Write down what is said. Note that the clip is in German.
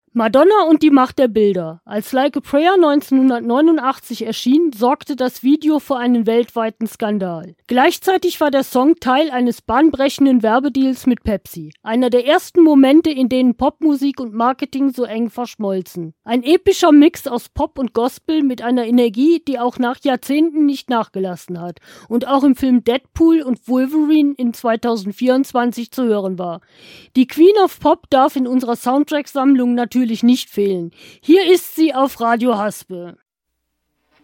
Madonna und die Macht der Bilder. Als Like a Prayer 1989 erschien, sorgte das Video für einen weltweiten Skandal. Gleichzeitig war der Song Teil eines bahnbrechenden Werbedeals mit Pepsi. Einer der ersten Momente, in denen Popmusik und Marketing so eng verschmolzen. Ein epischer Mix aus Pop und Gospel mit einer Energie, die auch nach Jahrzehnten nicht nachgelassen hat und auch im Film Deadpool und Wolverine in 2024 zu hören war. Die Queen of Pop darf in unserer Soundtrack-Sammlung natürlich nicht fehlen. Hier ist sie auf Radio Haspe.